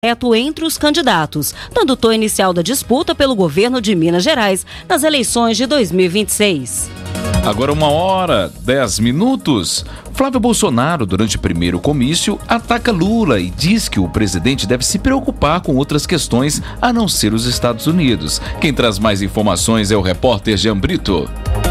entre os candidatos, dando tom inicial da disputa pelo governo de Minas Gerais nas eleições de 2026. Agora 1h10. Flávio Bolsonaro, durante o primeiro comício, ataca Lula e diz que o presidente deve se preocupar com outras questões a não ser os Estados Unidos. Quem traz mais informações é o repórter Jean Brito.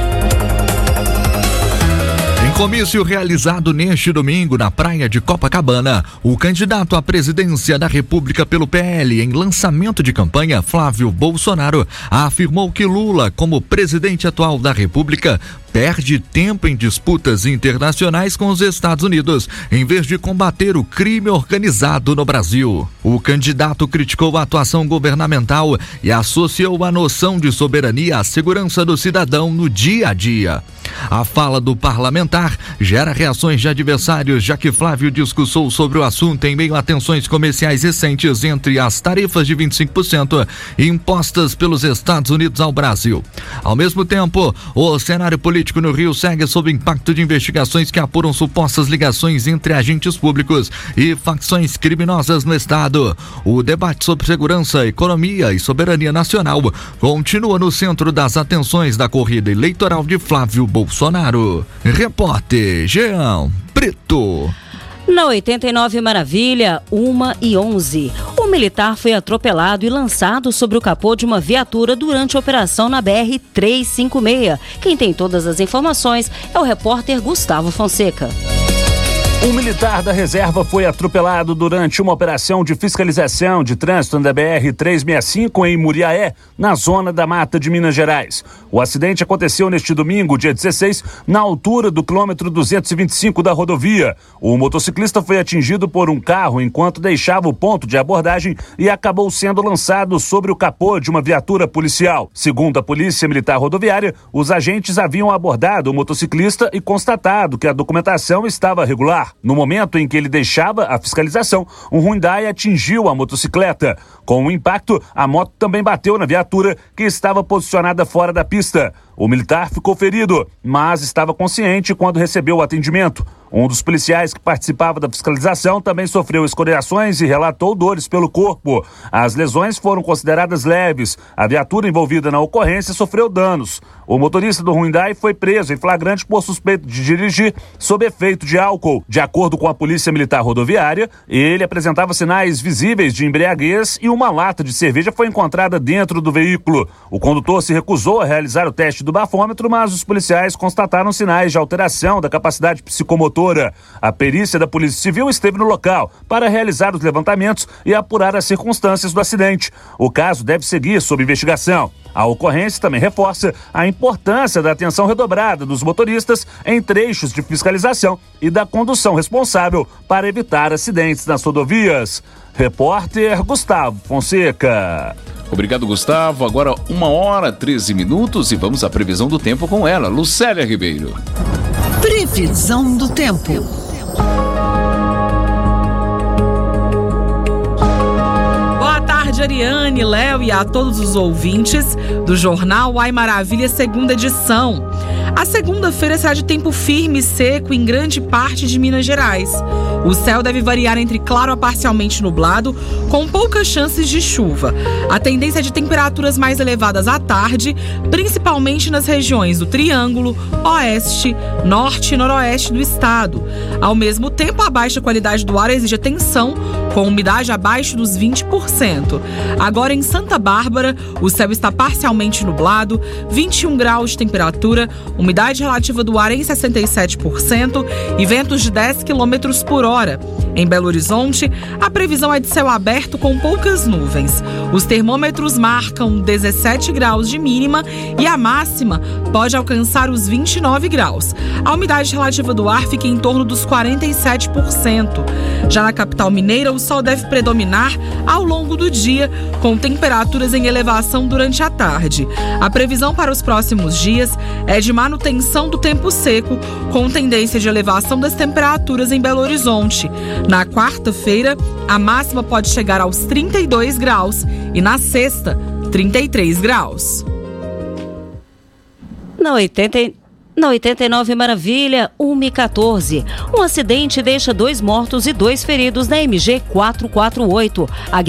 Em comício realizado neste domingo na praia de Copacabana, o candidato à presidência da República pelo PL em lançamento de campanha, Flávio Bolsonaro, afirmou que Lula, como presidente atual da República, perde tempo em disputas internacionais com os Estados Unidos, em vez de combater o crime organizado no Brasil. O candidato criticou a atuação governamental e associou a noção de soberania à segurança do cidadão no dia a dia. A fala do parlamentar gera reações de adversários, já que Flávio discursou sobre o assunto em meio a tensões comerciais recentes entre as tarifas de 25% impostas pelos Estados Unidos ao Brasil. Ao mesmo tempo, o cenário político no Rio segue sob impacto de investigações que apuram supostas ligações entre agentes públicos e facções criminosas no estado. O debate sobre segurança, economia e soberania nacional continua no centro das atenções da corrida eleitoral de Flávio Bolsonaro. Repórter Jean Brito. Na 89 Maravilha, 1h11, um militar foi atropelado e lançado sobre o capô de uma viatura durante a operação na BR-356. Quem tem todas as informações é o repórter Gustavo Fonseca. Um militar da reserva foi atropelado durante uma operação de fiscalização de trânsito na BR-365 em Muriaé, na zona da Mata de Minas Gerais. O acidente aconteceu neste domingo, dia 16, na altura do quilômetro 225 da rodovia. O motociclista foi atingido por um carro enquanto deixava o ponto de abordagem e acabou sendo lançado sobre o capô de uma viatura policial. Segundo a Polícia Militar Rodoviária, os agentes haviam abordado o motociclista e constatado que a documentação estava regular. No momento em que ele deixava a fiscalização, um Hyundai atingiu a motocicleta. Com o impacto, a moto também bateu na viatura que estava posicionada fora da pista. O militar ficou ferido, mas estava consciente quando recebeu o atendimento. Um dos policiais que participava da fiscalização também sofreu escoriações e relatou dores pelo corpo. As lesões foram consideradas leves. A viatura envolvida na ocorrência sofreu danos. O motorista do Hyundai foi preso em flagrante por suspeito de dirigir sob efeito de álcool. De acordo com a Polícia Militar Rodoviária, ele apresentava sinais visíveis de embriaguez e uma lata de cerveja foi encontrada dentro do veículo. O condutor se recusou a realizar o teste do bafômetro, mas os policiais constataram sinais de alteração da capacidade psicomotora. A perícia da Polícia Civil esteve no local para realizar os levantamentos e apurar as circunstâncias do acidente. O caso deve seguir sob investigação. A ocorrência também reforça a importância da atenção redobrada dos motoristas em trechos de fiscalização e da condução responsável para evitar acidentes nas rodovias. Repórter Gustavo Fonseca. Obrigado, Gustavo. Agora 1h13 e vamos à previsão do tempo com ela, Lucélia Ribeiro. Previsão do tempo. Boa tarde, Ariane, Léo e a todos os ouvintes do Jornal Ai Maravilha, segunda edição. A segunda-feira será de tempo firme e seco em grande parte de Minas Gerais. O céu deve variar entre claro a parcialmente nublado, com poucas chances de chuva. A tendência é de temperaturas mais elevadas à tarde, principalmente nas regiões do Triângulo, Oeste, Norte e Noroeste do estado. Ao mesmo tempo, a baixa qualidade do ar exige atenção, com umidade abaixo dos 20%. Agora em Santa Bárbara, o céu está parcialmente nublado, 21 graus de temperatura, umidade relativa do ar em 67% e ventos de 10 km por hora. Em Belo Horizonte, a previsão é de céu aberto com poucas nuvens. Os termômetros marcam 17 graus de mínima e a máxima pode alcançar os 29 graus. A umidade relativa do ar fica em torno dos 47%. Já na capital mineira, o sol deve predominar ao longo do dia, com temperaturas em elevação durante a tarde. A previsão para os próximos dias é de manutenção do tempo seco, com tendência de elevação das temperaturas em Belo Horizonte. Na quarta-feira, a máxima pode chegar aos 32 graus e na sexta, 33 graus. Na Na 89 Maravilha, 1h14. Um acidente deixa 2 mortos e 2 feridos na MG 448. A